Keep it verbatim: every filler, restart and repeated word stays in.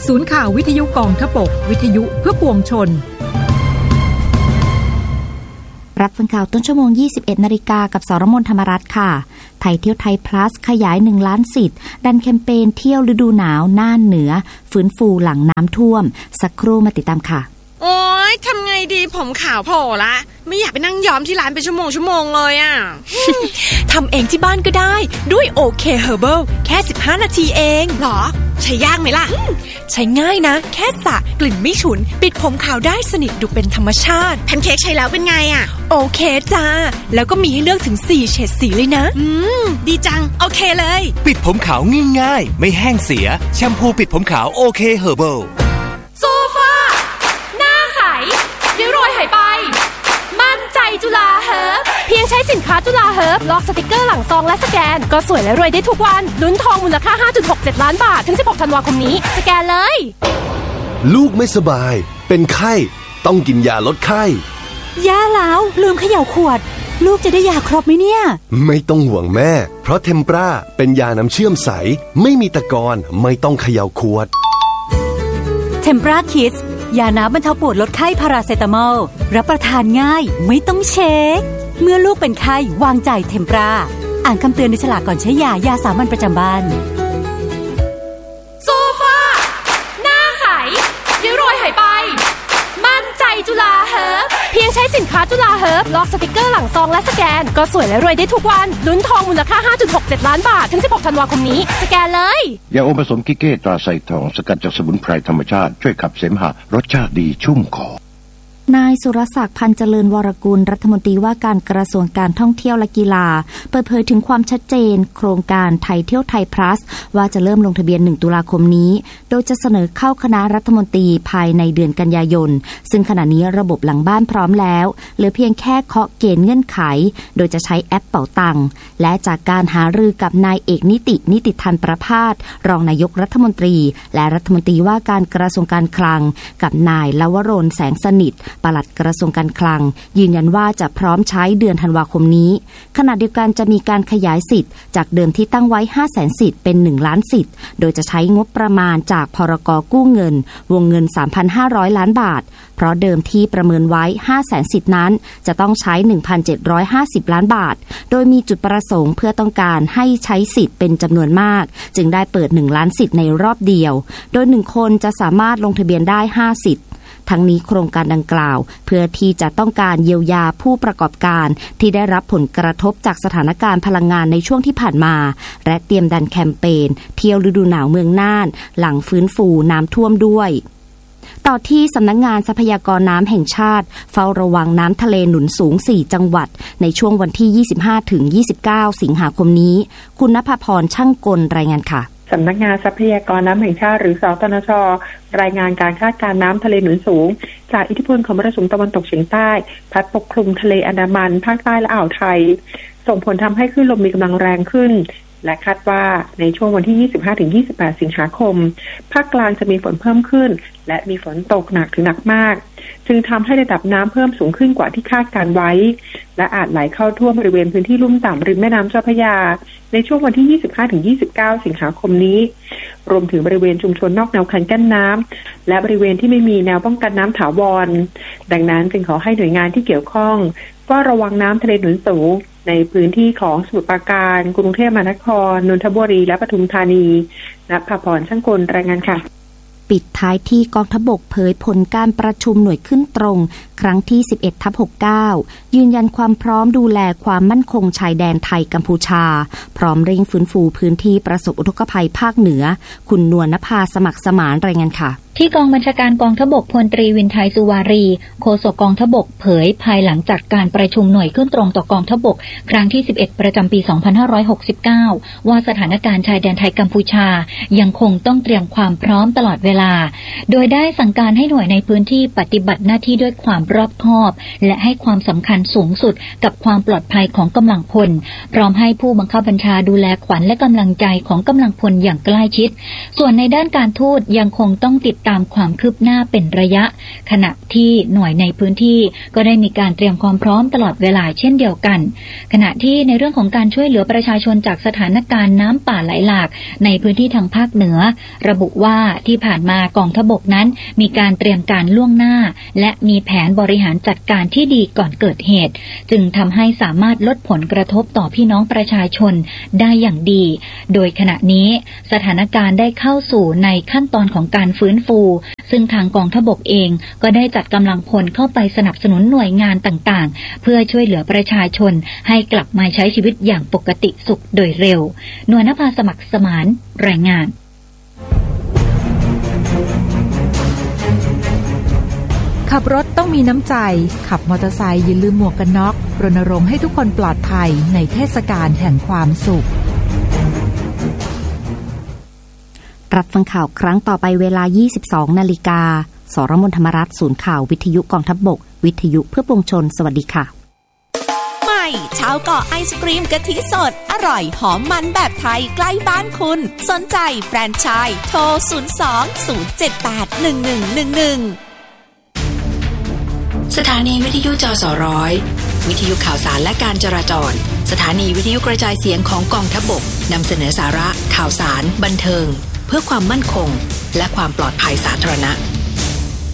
ศูนย์ข่าววิทยุกองทพบกวิทยุเพื่อปวงชนรับฟังข่าวต้นชั่วโมง ยี่สิบเอ็ดนาฬิกา กับสรมนธรรมรัตน์ค่ะไทยเที่ยวไทย plus ขยายหนึ่งล้านสิทธิ์ดันแคมเปญเที่ยวฤดูหนาวน่านเหนือฟื้นฟูหลังน้ำท่วมสักครู่มาติดตามค่ะโอ๊ยทำไงดีผมขาวโผล่ละไม่อยากไปนั่งย้อมที่ร้านเป็นชั่วโมงชั่วโมงเลยอ่ะทำเองที่บ้านก็ได้ด้วยโอเคเฮอร์เบิลแค่สิบห้านาทีเองหรอใช้ยากไหมล่ะใช้ง่ายนะแค่สระกลิ่นไม่ฉุนปิดผมขาวได้สนิทดูเป็นธรรมชาติแพนเค้กใช้แล้วเป็นไงอ่ะโอเคจ้าแล้วก็มีให้เลือกถึงสี่เฉดสีเลยนะอืมดีจังโอเคเลยปิดผมขาวง่ายๆไม่แห้งเสียแชมพูปิดผมขาวโอเคเฮอร์เบิลโซฟาหน้าใสเดี๋ยวโรยหายไปมั่นใจจุฬาเฮิร์บเพียงใช้สินค้าจุฬาเฮิร์บลอกสติกเกอร์หลังซองและสแกนก็สวยและรวยได้ทุกวันลุ้นทองมูลค่า ห้าจุดหกเจ็ด ล้านบาทถึงสิบหกธันวาคมนี้สแกนเลยลูกไม่สบายเป็นไข้ต้องกินยาลดไข้ย่าแล้วลืมเขย่าขวดลูกจะได้ยาครบไหมเนี่ยไม่ต้องห่วงแม่เพราะเทมปราเป็นยาน้ำเชื่อมใสไม่มีตะกอนไม่ต้องเขย่าขวดเทมปราคิดยาน้ำบรรเทาปวดลดไข้พาราเซตามอลรับประทานง่ายไม่ต้องเช็คเมื่อลูกเป็นไข้วางใจเทมปราอ่านคำเตือนในฉลากก่อนใช้ยายาสามัญประจำบ้านโซฟาหน้าใสเดี๋ยวโรยหายไปมั่นใจจุฬาเฮิร์บเพียงใช้สินค้าจุฬาเฮิร์บลอกสติกเกอร์หลังซองและสแกนก็สวยและรวยได้ทุกวันลุ้นทองมูลค่า ห้าจุดหกเจ็ด ล้านบาทถึงสิบหกธันวาคมนี้สแกนเลยยาอมผสมกิเก้ตราไซทองสกัดจากสมุนไพรธรรมชาติช่วยขับเสมหะรสชาติดีชุ่มคอนายสุรศักดิ์พันเจริญวรกุลรัฐมนตรีว่าการกระทรวงการท่องเที่ยวและกีฬาเปิดเผยถึงความชัดเจนโครงการไทยเที่ยวไทย plus ว่าจะเริ่มลงทะเบียนหนึ่งตุลาคมนี้โดยจะเสนอเข้าคณะรัฐมนตรีภายในเดือนกันยายนซึ่งขณะนี้ระบบหลังบ้านพร้อมแล้วเหลือเพียงแค่เคาะเกณฑ์เงื่อนไขโดยจะใช้แอปเป๋าตังค์และจากการหารือกับนายเอกนิตินิติทันประภาสรองนายกรัฐมนตรีและรัฐมนตรีว่าการกระทรวงการคลังกับนายลวรนแสงสนิทปลัดกระทรวงการคลังยืนยันว่าจะพร้อมใช้เดือนธันวาคมนี้ขณะเดียวกันจะมีการขยายสิทธิ์จากเดิมที่ตั้งไว้ ห้าแสน สิทธิ์เป็นหนึ่งล้านสิทธิ์โดยจะใช้งบประมาณจากพรก.กู้เงินวงเงิน สามพันห้าร้อย ล้านบาทเพราะเดิมที่ประเมินไว้ ห้าแสน สิทธิ์นั้นจะต้องใช้ หนึ่งพันเจ็ดร้อยห้าสิบ ล้านบาทโดยมีจุดประสงค์เพื่อต้องการให้ใช้สิทธิ์เป็นจำนวนมากจึงได้เปิดหนึ่งล้านสิทธิ์ในรอบเดียวโดยหนึ่งคนจะสามารถลงทะเบียนได้ห้าสิทธิ์ทั้งนี้โครงการดังกล่าวเพื่อที่จะต้องการเยียวยาผู้ประกอบการที่ได้รับผลกระทบจากสถานการณ์พลังงานในช่วงที่ผ่านมาและเตรียมดันแคมเปญเที่ยวฤดูหนาวเมืองน่านหลังฟื้นฟูน้ำท่วมด้วยต่อที่สำนักงานทรัพยากรน้ำแห่งชาติเฝ้าระวังน้ำทะเลหนุนสูงสี่จังหวัดในช่วงวันที่ ยี่สิบห้าถึงยี่สิบเก้า สิงหาคมนี้คุณณภพรช่างกลรายงานค่ะสำนักงานทรัพยากรน้ำแห่งชาติหรือสตนช.รายงานการคาดการณ์น้ำทะเลหนุนสูงจากอิทธิพลของมรสุมตะวันตกเฉียงใต้พัดปกคลุมทะเลอันดามันภาคใต้และอ่าวไทยส่งผลทำให้คลื่นลมมีกำลังแรงขึ้นและคาดว่าในช่วงวันที่ ยี่สิบห้าถึงยี่สิบแปด สิงหาคมภาคกลางจะมีฝนเพิ่มขึ้นและมีฝนตกหนักถึงหนักมากจึงทำให้ระดับน้ำเพิ่มสูงขึ้นกว่าที่คาดการไว้และอาจไหลเข้าท่วมบริเวณพื้นที่ลุ่มต่ำริมแม่น้ำเจ้าพระยาในช่วงวันที่ ยี่สิบห้าถึงยี่สิบเก้า สิงหาคมนี้รวมถึงบริเวณชุมชนนอกแนวคันกั้นน้ำและบริเวณที่ไม่มีแนวป้องกันน้ำถาวรดังนั้นจึงขอให้หน่วยงานที่เกี่ยวข้องก็ระวังน้ำทะเลหนุนสูงในพื้นที่ของสมุทรปราการกรุงเทพมหานครนนทบุรีและปทุมธานีณภพรช่างกลรายงานค่ะปิดท้ายที่กองทัพบกเผยผลการประชุมหน่วยขึ้นตรงครั้งที่ สิบเอ็ดทับหกสิบเก้า ยืนยันความพร้อมดูแลความมั่นคงชายแดนไทยกัมพูชาพร้อมเร่งฟื้นฟูพื้นที่ประสบอุทกภัยภาคเหนือคุณนวลนภาสมัครสมานรายงานค่ะที่กองบัญชาการกองทัพบกพลตรีวินไทยสุวารีโฆษกกองทัพบกเผยภายหลังจากการประชุมหน่วยขึ้นตรงต่อกองทัพบกครั้งที่สิบเอ็ดประจำปีสองพันห้าร้อยหกสิบเก้าว่าสถานการณ์ชายแดนไทยกัมพูชายังคงต้องเตรียมความพร้อมตลอดเวลาโดยได้สั่งการให้หน่วยในพื้นที่ปฏิบัติหน้าที่ด้วยความรอบคอบและให้ความสำคัญสูงสุดกับความปลอดภัยของกำลังพลพร้อมให้ผู้บังคับบัญชาดูแลขวัญและกำลังใจของกำลังพลอย่างใกล้ชิดส่วนในด้านการทูตยังคงต้องติดตามความคืบหน้าเป็นระยะขณะที่หน่วยในพื้นที่ก็ได้มีการเตรียมความพร้อมตลอดเวลาเช่นเดียวกันขณะที่ในเรื่องของการช่วยเหลือประชาชนจากสถานการณ์น้ำป่าไหลหลากในพื้นที่ทางภาคเหนือระบุว่าที่ผ่านมากองทัพบกนั้นมีการเตรียมการล่วงหน้าและมีแผนบริหารจัดการที่ดีก่อนเกิดเหตุจึงทำให้สามารถลดผลกระทบต่อพี่น้องประชาชนได้อย่างดีโดยขณะนี้สถานการณ์ได้เข้าสู่ในขั้นตอนของการฟื้นฟูซึ่งทางกองทัพบกเองก็ได้จัดกำลังพลเข้าไปสนับสนุนหน่วยงานต่างๆเพื่อช่วยเหลือประชาชนให้กลับมาใช้ชีวิตอย่างปกติสุขโดยเร็วหน่วยนภาสมัครสมานรายงานขับรถต้องมีน้ำใจขับมอเตอร์ไซค์อย่าลืมหมวกกันน็อกรณรงค์ให้ทุกคนปลอดภัยในเทศกาลแห่งความสุขรับฟังข่าวครั้งต่อไปเวลา ยี่สิบสองนาฬิกา สรมนธรรมรัฐศูนย์ข่าววิทยุกองทัพบกวิทยุเพื่อปวงชนสวัสดีค่ะใหม่ชาวเกาะไอศกรีมกะทิสดอร่อยหอมมันแบบไทยใกล้บ้านคุณสนใจแฟรนไชส์โทรศูนย์ สอง ศูนย์ เจ็ด แปด หนึ่ง หนึ่ง หนึ่ง หนึ่งสถานีวิทยุจสร้อยวิทยุข่าวสารและการจราจรสถานีวิทยุกระจายเสียงของกองทัพบกนำเสนอสาระข่าวสารบันเทิงเพื่อความมั่นคงและความปลอดภัยสาธารณะ